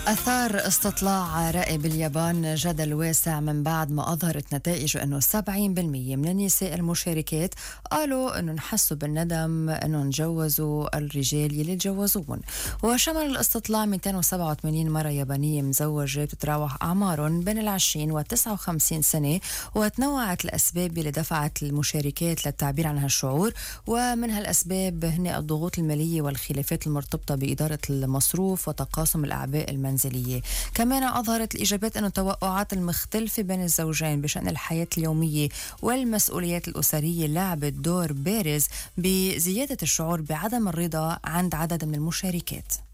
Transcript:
أثار استطلاع رأي باليابان جدل واسع من بعد ما أظهرت نتائج أنه 70% من النساء المشاركات قالوا أنه نحسوا بالندم أنه نجوزوا الرجال يلي تجوزوهم. وشمل الاستطلاع 287 مرة يابانية مزوجة بتتراوح أعمارهم بين 20 و59 سنة، وتنوعت الأسباب اللي دفعت المشاركات للتعبير عن هالشعور، ومن هالأسباب هن الضغوط المالية والخلافات المرتبطة بإدارة المصروف وتقاسم الأعباء المنزلية. كمان أظهرت الإجابات أن التوقعات المختلفة بين الزوجين بشأن الحياة اليومية والمسؤوليات الأسرية لعبت دور بارز بزيادة الشعور بعدم الرضا عند عدد من المشاركات.